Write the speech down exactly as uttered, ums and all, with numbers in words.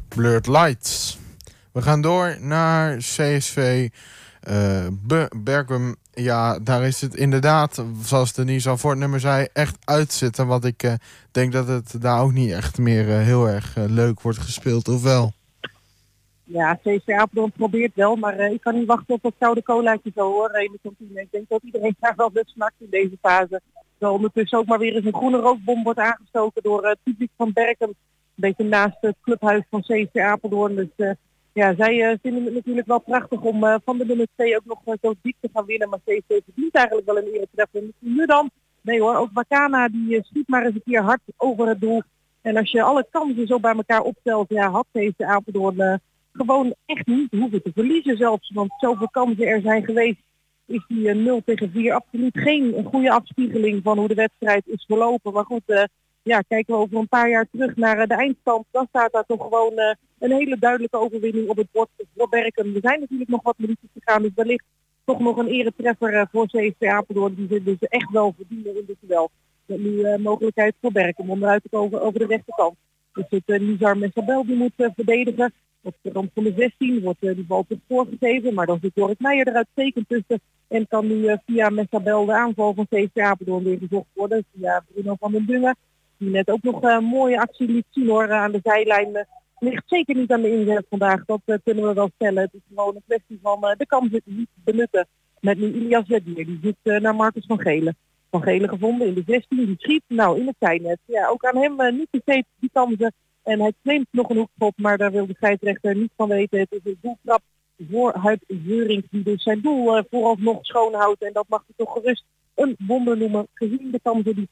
Blurred Lights. We gaan door naar C S V uh, Be- Berkum. Ja, daar is het inderdaad, zoals Denise al voor het nummer zei, echt uitzitten. Want ik uh, denk dat het daar ook niet echt meer uh, heel erg uh, leuk wordt gespeeld, of wel? Ja, C S V Apeldoorn probeert wel, maar uh, ik kan niet wachten op dat koude colaatje zo hoor in de kantine. Ik denk dat iedereen daar wel best snakt in deze fase. Terwijl ondertussen ook maar weer eens een groene rookbom wordt aangestoken door uh, het publiek van Berkum. Een beetje naast het clubhuis van C S V Apeldoorn. Dus uh, ja, zij uh, vinden het natuurlijk wel prachtig om uh, van de nummer twee ook nog uh, zo diep te gaan winnen. Maar C S V verdient eigenlijk wel een eretreffer. Nu dan? Nee hoor, ook Wakana die uh, schiet maar eens een keer hard over het doel. En als je alle kansen zo bij elkaar opstelt, ja, had C S V Apeldoorn uh, gewoon echt niet hoeven te verliezen zelfs. Want zoveel kansen er zijn geweest, is die uh, nul tegen vier absoluut geen goede afspiegeling van hoe de wedstrijd is verlopen. Maar goed, uh, ja, kijken we over een paar jaar terug naar uh, de eindstand, dan staat daar toch gewoon uh, een hele duidelijke overwinning op het bord voor Berkum. Er zijn natuurlijk nog wat minuutjes te gaan, dus wellicht toch nog een eretreffer uh, voor C S V Apeldoorn, die ze dus echt wel verdienen in dit duel. Met nu uh, mogelijkheid voor Berkum om eruit te komen over de rechterkant. Dus het uh, Nizar Messabel die moet uh, verdedigen. Op de rand van de zestien wordt uh, die bal terug voorgegeven, maar dan zit Jorik Meijer eruit tekend tussen en kan nu uh, via Messabel de aanval van C S V Apeldoorn weer gezocht worden. Via Bruno van den Dungen, die net ook nog een uh, mooie actie liet zien hoor, aan de zijlijn. Uh, ligt zeker niet aan de inzet vandaag, dat uh, kunnen we wel stellen. Het is gewoon een kwestie van uh, de kansen niet benutten. Met nu Ilias Jedier, die zoekt uh, naar Marcus van Gelen. Van Gelen gevonden in de zestien, die schiet nou in het zijnet. Ja, ook aan hem uh, niet besteed die kansen. En hij claimt nog een hoekschop, maar daar wil de scheidsrechter niet van weten. Het is een doeltrap voor Huib Zeurink, die dus zijn doel uh, vooralsnog schoon houdt. En dat mag hij toch gerust een wonder noemen, gezien de kansen die